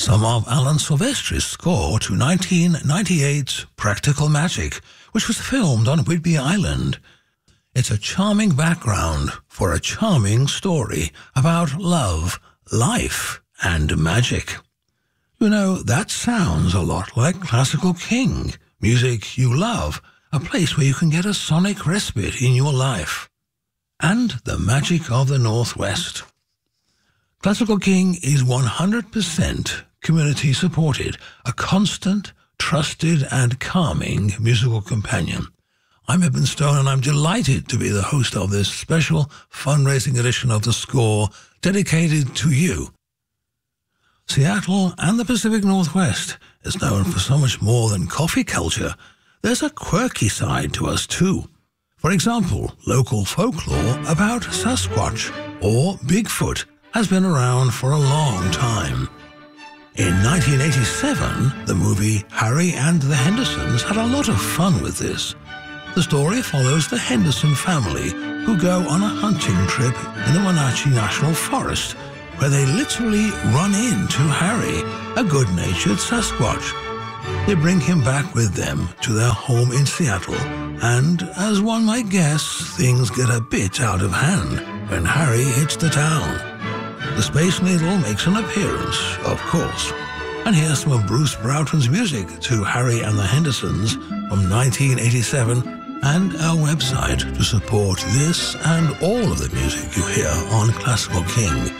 some of Alan Silvestri's score to 1998's Practical Magic, which was filmed on Whidbey Island. It's a charming background for a charming story about love, life, and magic. You know, that sounds a lot like Classical King, music you love, a place where you can get a sonic respite in your life. And the magic of the Northwest. Classical King is 100% community supported, a constant, trusted and calming musical companion. I'm Eben Stone and I'm delighted to be the host of this special fundraising edition of The Score dedicated to you. Seattle and the Pacific Northwest is known for so much more than coffee culture. There's a quirky side to us too. For example, local folklore about Sasquatch or Bigfoot has been around for a long time. In 1987, the movie Harry and the Hendersons had a lot of fun with this. The story follows the Henderson family who go on a hunting trip in the Wenatchee National Forest, where they literally run into Harry, a good-natured Sasquatch. They bring him back with them to their home in Seattle, and as one might guess, things get a bit out of hand when Harry hits the town. The Space Needle makes an appearance, of course. And here's some of Bruce Broughton's music to Harry and the Hendersons from 1987, and our website to support this and all of the music you hear on Classical King.